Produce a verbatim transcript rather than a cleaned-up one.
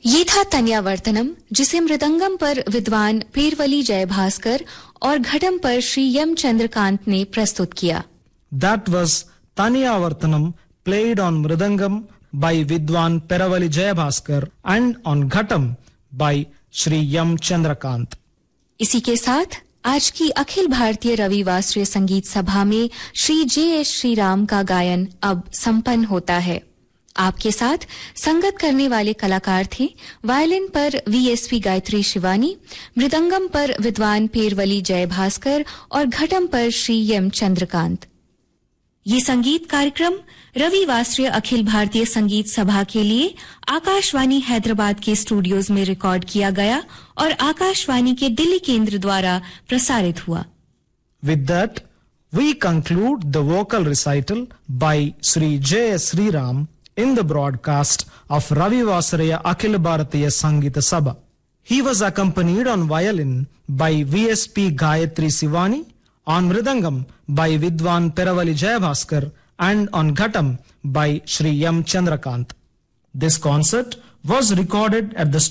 ये था तन्यावर्तनम, जिसे मृदंगम पर विद्वान पेरवली जयभास्कर और घटम पर श्री यम चंद्रकांत ने प्रस्तुत किया. That was Tanyavartanam, played on mridangam by Vidwan Peravali Jayabhaskar and on ghatam by Shri Yam Chandrakant. इसी के साथ आज की अखिल भारतीय रविवासरीय संगीत सभा में श्री जे एस श्री राम का गायन अब संपन्न होता है. आपके साथ संगत करने वाले कलाकार थे वायलिन पर वीएसपी गायत्री शिवानी, मृदंगम पर विद्वान पेरवली जयभास्कर और घटम पर श्री यम चंद्रकांत. ये संगीत कार्यक्रम रविवासरीय अखिल भारतीय संगीत सभा के लिए आकाशवाणी हैदराबाद के स्टूडियोज में रिकॉर्ड किया गया और आकाशवाणी के दिल्ली केंद्र द्वारा प्रसारित हुआ. With that, we conclude the vocal recital by Sri J S Sriram in the broadcast of Ravivasariya Akhil Bharatiya Sangita Sabha. He was accompanied on violin by V S P Gayatri Sivani, on mridangam by Vidwan Peravali Jayabhaskar and on ghatam by Shri Yam Chandrakant. This concert was recorded at the